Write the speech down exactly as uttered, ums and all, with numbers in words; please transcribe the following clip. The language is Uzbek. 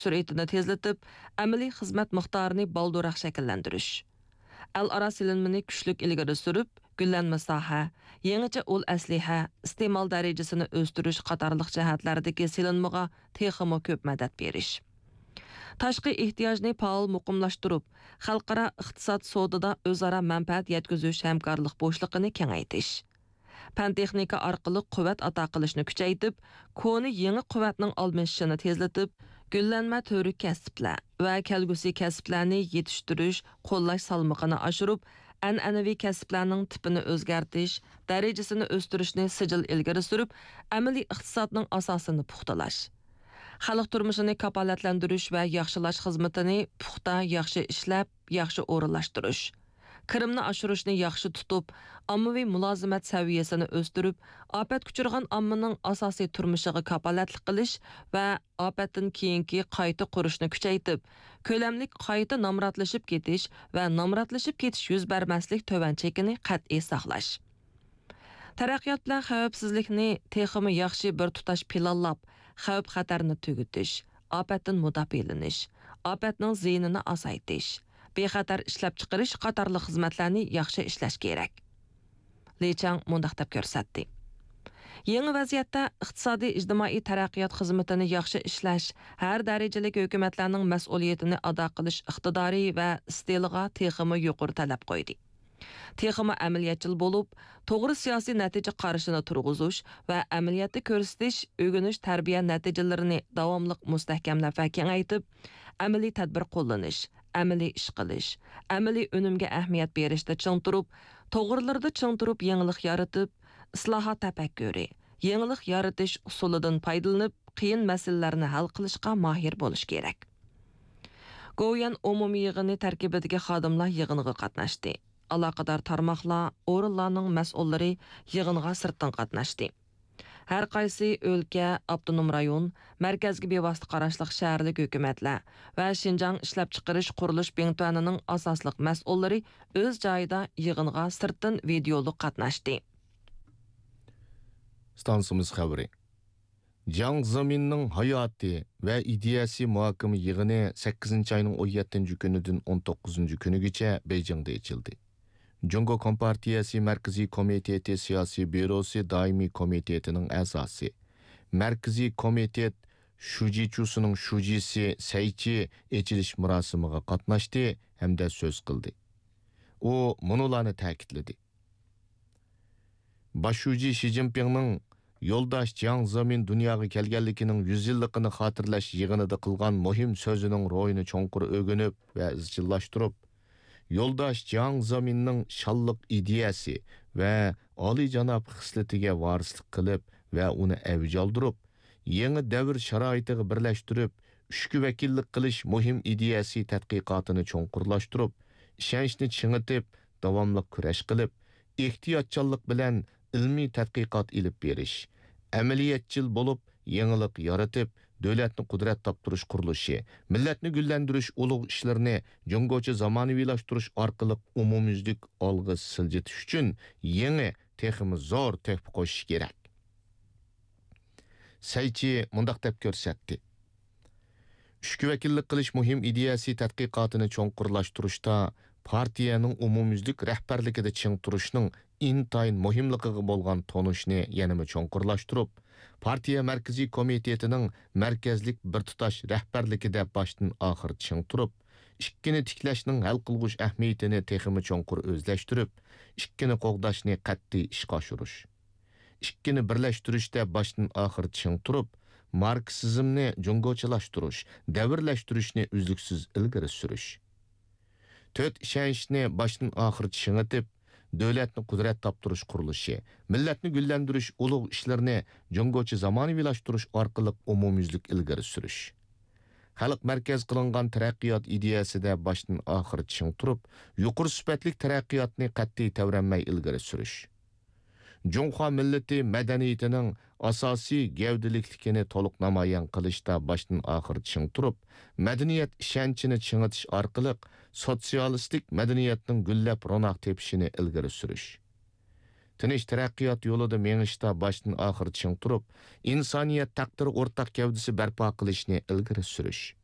sur'atini tezlatib, amaliy xizmat miqdorini balduroq shakllantirish. Al-aro silinmani kuchlik ilgari surib, gullanma soha, yangicha ul asliha, iste'mol darajasini o'stirish qatorliq jihatlardagi silinmaga texmo ko'p madad berish. Tashqi ehtiyojni faol muqimlashtirib, xalqaro iqtisod sodida o'zaro manfaat yetkazish hamkorlik bo'shligini kengaytirish. Fan texnika orqali quvvat ato qilishni kuchaytirib, koni yangi quvvatning almashishini tezlatib, gullanma to'ri kasblar va kelgusi kasblarni yetishtirish, qo'llash salmog'ini oshirib, an'anaviy kasblarning tipini o'zgartirish, darajasini o'stirishni sijil ilgari surib, amaliy iqtisodning asosini puxtalash. Xalq turmushini kafolatlantirish va yaxshilash xizmatini puxta, yaxshi ishlab, yaxshi o'rinlashtirish. Kirimni oshirishni yaxshi tutib, ommaviy mulozimat saviyasini o'stirib, ofat kuchirgan ommaning asosiy turmushiga kafolatlik qilish va ofatdan keyingi qayta qurishni kuchaytirib, ko'lamlik qayta nomratlashib ketish va nomratlashib ketish yuz bermaslik to'van chekini qat'iy saqlash. Taraqqiyot bilan xavfsizlikni texmi yaxshi bir tutash planlab, xavf xatarni tugutish, ofatdan mudofialanish, ofatning ziynini azaytish, bexatar ishlab chiqarish qatorli xizmatlarni yaxshi ishlash kerak. Lechang mundaq deb ko'rsatdi. Yangi vaziyatda iqtisodiy ijtimoiy taraqqiyot xizmatini yaxshi ishlash, har darajalik hukumatlarning mas'uliyatini ado qilish iqtidori va istiliga texmi yuqori talab qo'ydi. Texmi amaliyatchil bo'lib, to'g'ri siyosiy natija qarashini turg'izish va amaliyotda ko'rsatish, o'rganish tarbiya natijalarini davomli mustahkamlab va kengaytib, amaliy tadbir qo'llanish, amaliy ish qilish, amaliy unumga ahamiyat berishda ching turib, to'g'rilarda ching turib yangilik yaratib, islohot tafakkuri, yangilik yaratish usulidan foydalanib, qiyin masalalarni hal qilishga mohir bo'lish kerak. Go'yan umumiy yig'ini tarkibidagi xodimlar yig'iniga qatnashdi. Aloqador tarmoqlar, o'rinlarning mas'ullari yig'inga sirtdan qatnashdi. Har qaysi o'lka, avtonom rayon, markazga bevosita qarashliq shaharlik hukumatlar va Xinjiang ishlab chiqarish qurilish bentanining asosliq mas'ullari o'z joyida yig'inga sirtdan videoli qatnashdi. Stansimiz xabari. Jiang Zeminning hayoti va ideyasi muhokama yig'ini sakkizinchi oyning o'n yettinchi kunidan o'n to'qqizinchi kunigacha Beijingda ochildi. Jungo Kompartiyasi Markaziy komiteti siyosiy byurosi doimiy komitetining a'zosi, Markaziy komitet shujichusining shujisi Saychi ochilish murosimiga qatnashdi hamda so'z qildi. U munolarni ta'kidladi. Başshuji Xi Jinpingning yo'ldosh Jiang Zemin dunyoga kelganligining yuz yilligini xotirlash yig'inida qilgan muhim so'zining ro'yini cho'nqur o'rganib va izchillashtirib, yo'ldosh Jiang Zeminning shalliq ideyasi va oliyjanob xislatiga varislik qilib va uni avj oldirib, yangi davr sharoitiga birlashtirib, ishki vakillik qilish muhim ideyasi tadqiqotini cho'nqurlashtirib, ishonchni chingitib, davomli kurash qilib, ehtiyotchanlik bilan ilmiy tadqiqot ilib berish, amaliyatchil bo'lib, yangilik yaratib, davlatni qudrat toptirish qurilishi, millatni gullantirish ulug' ishlarini jungocha zamonaviylashtirish orqali umumyuzlik olg'a siljitish uchun yangi texmi zo'r tehpa qo'shish kerak. Saychi mundaq deb ko'rsatdi. Ishki vakillik qilish muhim ideyasi tadqiqotini cho'nqurlashtirishda partiyaning umumyuzlik rahbarligida ching turishning intayin muhimligiga bo'lgan tonishni yanama cho'nqurlashtirib, partiya markaziy komitetining markazlik bir tutash rahbarligida boshdan oxir ching turib, ikkini tiklashning hal qilg'ush ahamiyatini texmi cho'nqur o'zlashtirib, ikkini qo'g'dashni qat'iy ishga oshirish, ikkini birlashtirishda boshdan oxir ching turib, marksizmni jungochilashtirish, davrlashtirishni uzluksiz ilgari surish. To'rt ishonchni boshdan oxir chingitib, davlatni qudrat toptirish qurilishi, millatni gullantirish ulug' ishlarini jungochi zamonaviylashtirish orqali umumyuzlik ilgari surish. Xalq markaz qilingan taraqqiyot ideyasida boshdan oxir ching turib, yuqori sifatli taraqqiyotni qat'iy tavranmay ilgari surish. Junxo millati madaniyatining asosiy gavdalikligini to'liq namoyon qilishda boshdan oxir ching turib, madaniyat ishonchini chingitish orqali sotsialistik madaniyatning gullab ro'noq tepishini ilgari surish. Tinch taraqqiyot yo'lida mengishda boshdan oxir ching turib, insoniyat taqdiri o'rtaq gavdasi barpo qilishni ilgari surish.